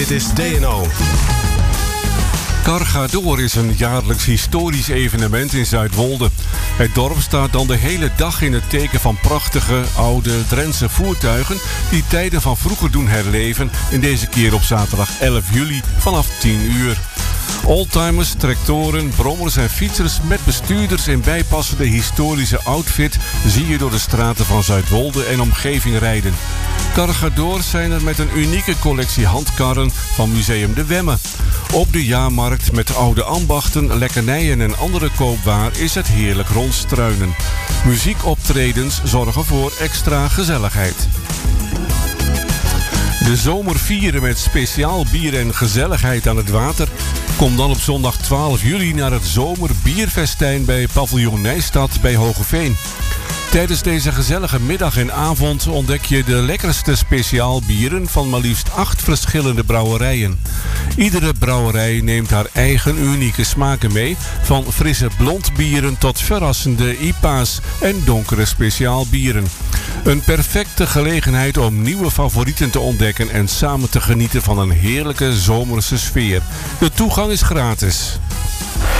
Dit is TNO. Cargador is een jaarlijks historisch evenement in Zuidwolde. Het dorp staat dan de hele dag in het teken van prachtige, oude Drentse voertuigen die tijden van vroeger doen herleven, in deze keer op zaterdag 11 juli vanaf 10 uur. Oldtimers, tractoren, brommers en fietsers met bestuurders in bijpassende historische outfit zie je door de straten van Zuidwolde en omgeving rijden. Cargador zijn er met een unieke collectie handkarren van Museum de Wemme. Op de jaarmarkt met oude ambachten, lekkernijen en andere koopwaar is het heerlijk rondstruinen. Muziekoptredens zorgen voor extra gezelligheid. De zomer vieren met speciaal bier en gezelligheid aan het water. Kom dan op zondag 12 juli naar het zomerbierfestijn bij Paviljoen Nijstad bij Hogeveen. Tijdens deze gezellige middag en avond ontdek je de lekkerste speciaalbieren van maar liefst 8 verschillende brouwerijen. Iedere brouwerij neemt haar eigen unieke smaken mee, van frisse blondbieren tot verrassende IPA's en donkere speciaalbieren. Een perfecte gelegenheid om nieuwe favorieten te ontdekken en samen te genieten van een heerlijke zomerse sfeer. De toegang is gratis.